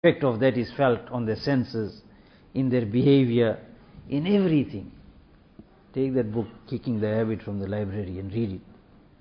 effect of that is felt on their senses, in their behavior, in everything. Take that book, Kicking the Habit, from the library and read it.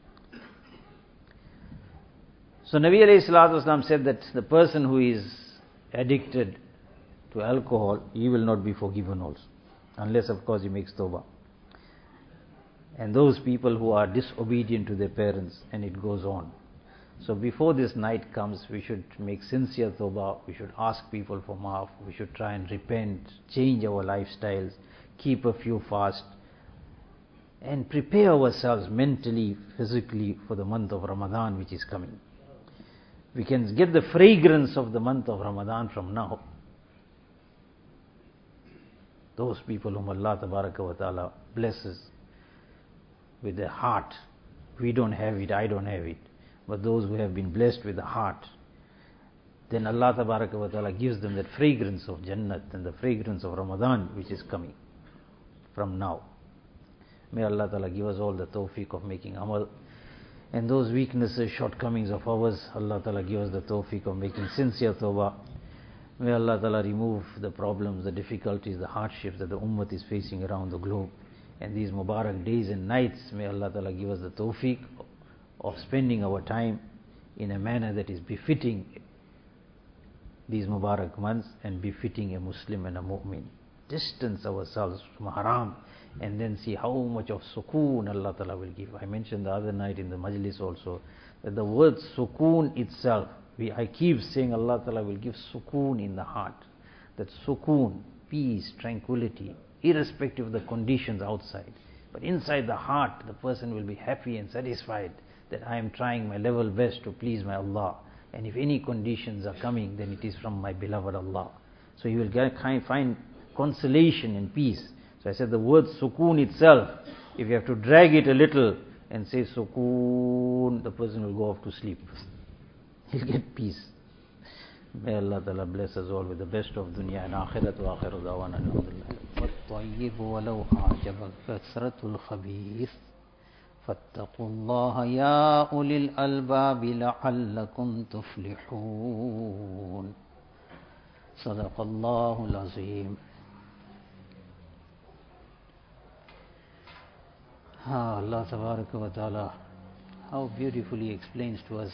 So Nabi alayhi salatu wasalam said that the person who is addicted to alcohol, he will not be forgiven also, unless of course he makes tawbah. And those people who are disobedient to their parents, and it goes on. So before this night comes, we should make sincere tawbah, we should ask people for maaf, we should try and repent, change our lifestyles, keep a few fast, and prepare ourselves mentally, physically for the month of Ramadan which is coming. We can get the fragrance of the month of Ramadan from now. Those people whom Allah Tabaraka wa Ta'ala blesses with their heart, we don't have it, I don't have it, but those who have been blessed with the heart, then Allah Tabaraka wa Ta'ala gives them that fragrance of Jannat and the fragrance of Ramadan which is coming from now. May Allah Ta'ala give us all the tawfiq of making amal, and those weaknesses, shortcomings of ours, Allah Ta'ala give us the tawfiq of making sincere tawbah. May Allah Ta'ala remove the problems, the difficulties, the hardships that the ummah is facing around the globe. And these Mubarak days and nights, may Allah Ta'ala give us the tawfiq of spending our time in a manner that is befitting these Mubarak months and befitting a Muslim and a mu'min. Distance ourselves from haram, and then see how much of sukoon Allah Ta'ala will give. I mentioned the other night in the majlis also that the word sukoon itself, I keep saying Allah Ta'ala will give sukoon in the heart. That sukoon, peace, tranquility, irrespective of the conditions outside. But inside the heart, the person will be happy and satisfied that I am trying my level best to please my Allah. And if any conditions are coming, then it is from my beloved Allah. So you will find consolation and peace. So I said the word sukoon itself, if you have to drag it a little and say sukoon, the person will go off to sleep. He'll get peace. May Allah Ta'ala bless us all with the best of dunya and akhirat wa akhiru dawana alhamdulillah. وَالطَّيِّبُ وَلَوْ أَعْجَبَكَ كَثْرَةُ الْخَبِيثِ فَاتَّقُوا اللَّهَ يَا أُولِي الْأَلْبَابِ لَعَلَّكُمْ تُفْلِحُونَ. صدق الله العظيم. Allah Tabaraka wa Ta'ala, how beautifully explains to us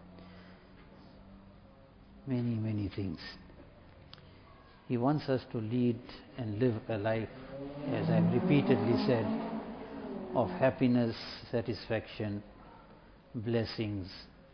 many, many things. He wants us to lead and live a life, as I've repeatedly said, of happiness, satisfaction, blessings,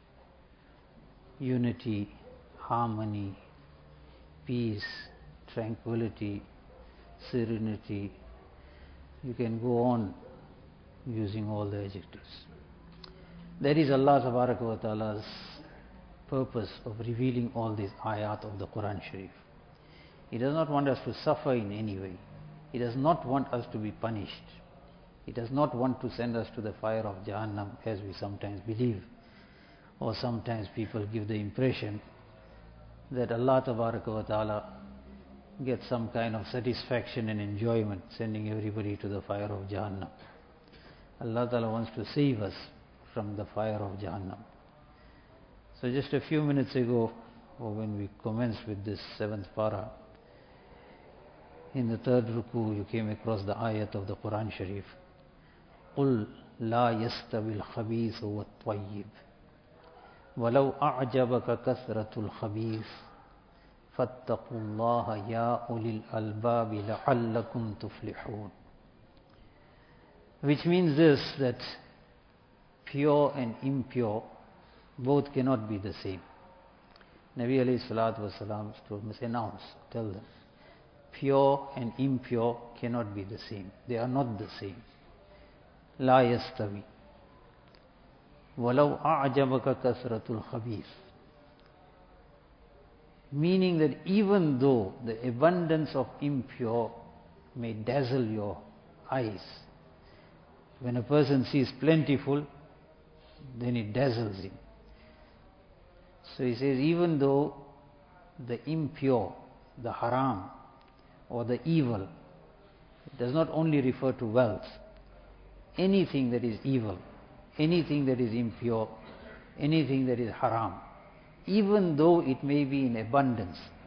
unity, harmony, peace, tranquility, serenity. You can go on using all the adjectives. That is Allah Tabaraka wa Ta'ala's purpose of revealing all these ayat of the Quran Sharif. He does not want us to suffer in any way. He does not want us to be punished. He does not want to send us to the fire of Jahannam, as we sometimes believe, or sometimes people give the impression that Allah Tabaraka wa Ta'ala gets some kind of satisfaction and enjoyment sending everybody to the fire of Jahannam. Allah Ta'ala wants to save us from the fire of Jahannam. So just a few minutes ago, or when we commenced with this 7th para, in the 3rd ruku, you came across the ayat of the Quran Sharif. قُلْ لَا يَسْتَوِي الْخَبِيثُ وَالطَّيِّبُ وَلَوْ أَعْجَبَكَ كَثْرَةُ الْخَبِيثِ فَاتَّقُوا اللَّهَ يَا أُولِي الْأَلْبَابِ لَعَلَّكُمْ تُفْلِحُونَ. Which means this, that pure and impure both cannot be the same. Nabi alayhi salatu wasalam must announce, tell them, pure and impure cannot be the same. They are not the same. La yastawi. Walau a'jabaka kasratul khabith. Meaning that even though the abundance of impure may dazzle your eyes, when a person sees plentiful, then it dazzles him. So he says, even though the impure, the haram, or the evil, it does not only refer to wealth. Anything that is evil, anything that is impure, anything that is haram, even though it may be in abundance.